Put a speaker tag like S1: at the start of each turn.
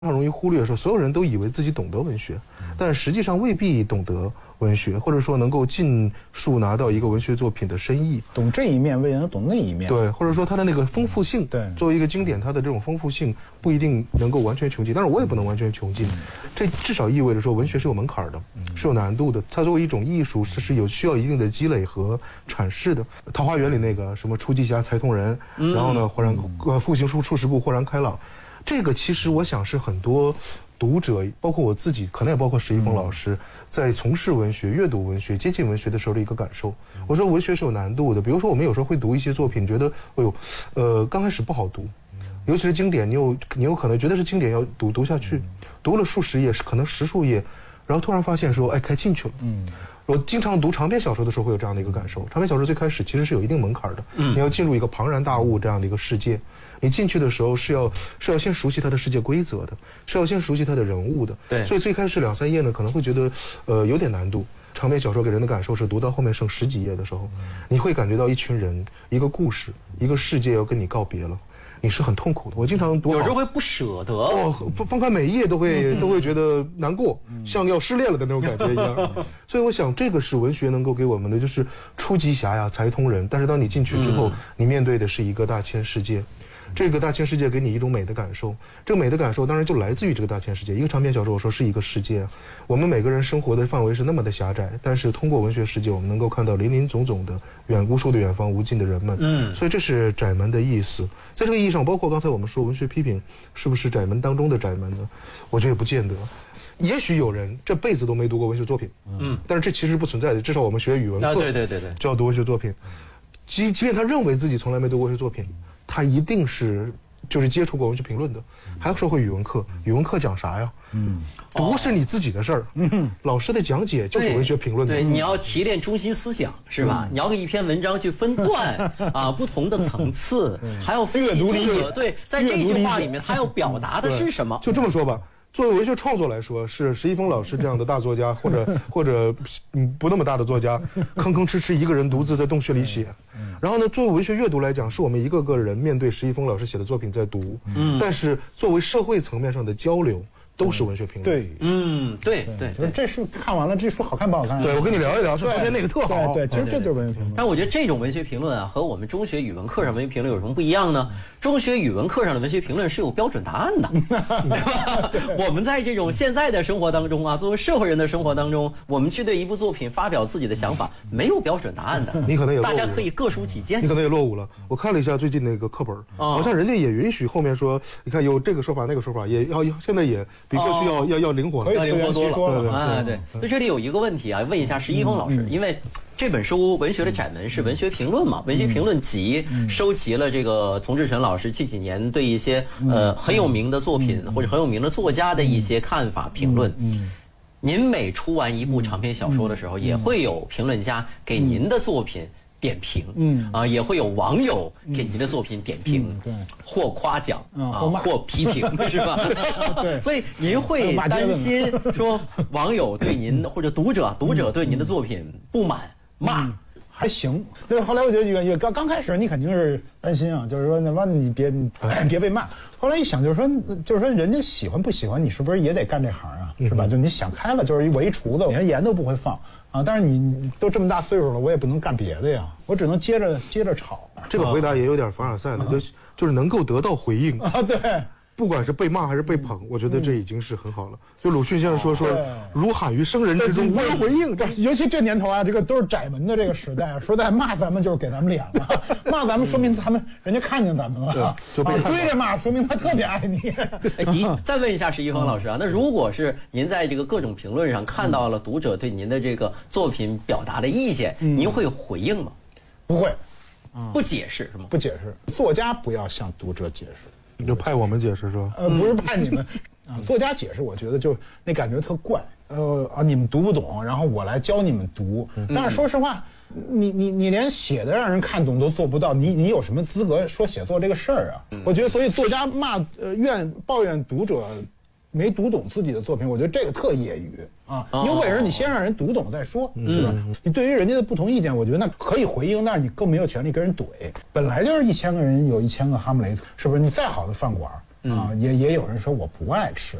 S1: 常容易忽略说，所有人都以为自己懂得文学，但实际上未必懂得文学，或者说能够尽数拿到一个文学作品的深意。
S2: 懂这一面未能懂那一面。
S1: 对，或者说它的那个丰富性。
S2: 对，
S1: 作为一个经典，它的这种丰富性不一定能够完全穷尽，但是我也不能完全穷尽。这至少意味着说，文学是有门槛的，是有难度的。它作为一种艺术，是有需要一定的积累和阐释的。桃花源里那个什么出击侠才同人，然后呢，豁然复行出十步豁然开朗。这个其实我想是很多读者，包括我自己，可能也包括史一峰老师，在从事文学、阅读文学、接近文学的时候的一个感受。我说文学是有难度的，比如说我们有时候会读一些作品，觉得哎呦，刚开始不好读，尤其是经典，你有可能觉得是经典要读下去，读了数十页，可能10数页，然后突然发现说，哎，开进去了。我经常读长篇小说的时候会有这样的一个感受，长篇小说最开始其实是有一定门槛的，你要进入一个庞然大物这样的一个世界。你进去的时候是要先熟悉它的世界规则的，是要先熟悉它的人物的。
S3: 对，
S1: 所以最开始2、3页呢，可能会觉得有点难度。长篇小说给人的感受是，读到后面剩10几页的时候，你会感觉到一群人、一个故事、一个世界要跟你告别了。你是很痛苦的。我经常读，
S3: 有时候会不舍得，
S1: 翻开每一页都会觉得难过，像要失恋了的那种感觉一样。所以我想，这个是文学能够给我们的，就是出击侠呀，才通人。但是当你进去之后，你面对的是一个大千世界。这个大千世界给你一种美的感受，这个美的感受当然就来自于这个大千世界。一个长篇小说，我说是一个世界，我们每个人生活的范围是那么的狭窄，但是通过文学世界，我们能够看到林林总总的无数的远方无尽的人们。所以这是窄门的意思。在这个意义上，包括刚才我们说文学批评是不是窄门当中的窄门呢？我觉得也不见得。也许有人这辈子都没读过文学作品，但是这其实不存在的。至少我们学语文课，
S3: 对，
S1: 就要读文学作品。即便他认为自己从来没读过文学作品，他一定是就是接触过文学评论的。还要说回语文课，语文课讲啥呀？读是你自己的事儿，老师的讲解就是文学评论的。
S3: 对，你要提炼中心思想，是吧？你要给一篇文章去分段不同的层次，还要分析作者对，在这句话里面他要表达的是什么？
S1: 就这么说吧。作为文学创作来说，是史一峰老师这样的大作家，或者不那么大的作家，吭吭哧哧一个人独自在洞穴里写。然后呢，作为文学阅读来讲，是我们一个个人面对史一峰老师写的作品在读。但是作为社会层面上的交流，都是文学评论。
S3: 对，
S2: 就是这书看完了，这书好看不好看？
S1: 对，我跟你聊一聊，说昨天那个特好。
S2: 对，其实这就是文学评论。
S3: 但我觉得这种文学评论啊，和我们中学语文课上文学评论有什么不一样呢？中学语文课上的文学评论是有标准答案的，对吧？我们在这种现在的生活当中啊，作为社会人的生活当中，我们去对一部作品发表自己的想法，没有标准答案的。
S1: 你可能也
S3: 大家可以各抒己见。
S1: 你可能也落伍了。我看了一下最近那个课本，好像人家也允许后面说，你看有这个说法那个说法，也要现在也比过去要灵活了，
S3: 要灵活多了。
S1: 对。
S3: 所以这里有一个问题啊，问一下石一峰老师，因为这本书《文学的窄门》是文学评论嘛？文学评论集收集了这个丛志诚老师近几年对一些很有名的作品或者很有名的作家的一些看法评论。您每出完一部长篇小说的时候，也会有评论家给您的作品点评，也会有网友给您的作品点评，或夸奖或批评，是吧？
S2: 对，
S3: 所以您会担心说网友对您或者读者对您的作品不满骂？
S2: 还行，对。后来我觉得刚开始你肯定是担心啊，就是说那完你别被骂。后来一想，就是说人家喜欢不喜欢你，是不是也得干这行啊？是吧？就你想开了，就是我一厨子，连盐都不会放啊。但是你都这么大岁数了，我也不能干别的呀，我只能接着炒。
S1: 这个回答也有点凡尔赛了，就是能够得到回应
S2: 啊，对。
S1: 不管是被骂还是被捧，我觉得这已经是很好了。就鲁迅先生说如喊于生人之中，无人回应。
S2: 尤其这年头啊，这个都是窄门的这个时代，说在骂咱们就是给咱们脸了，骂咱们说明人家看见咱们了，就追着骂，说明他特别爱你。
S3: 再问一下石一峰老师啊，那如果是您在这个各种评论上看到了读者对您的这个作品表达的意见，您会回应吗？
S2: 不会，
S3: 不解释是吗？
S2: 不解释，作家不要向读者解释。
S1: 你就派我们解释是吧？
S2: 不是派你们啊，作家解释，我觉得就那感觉特怪。你们读不懂，然后我来教你们读。但是说实话，你连写的让人看懂都做不到，你有什么资格说写作这个事儿啊？我觉得，所以作家抱怨读者没读懂自己的作品，我觉得这个特业余啊。有本事你先让人读懂再说，是吧？你对于人家的不同意见，我觉得那可以回应，但是你更没有权利跟人怼。本来就是1000个人有1000个哈姆雷特，是不是？你再好的饭馆， 啊，也有人说我不爱吃。